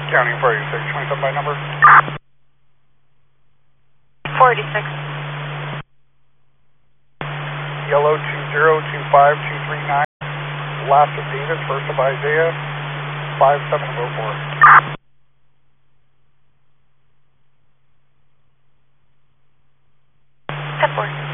County 486, 27 by number. 486. Yellow 2025239. Last of Davis, first of Isaiah, 5704. 10-4.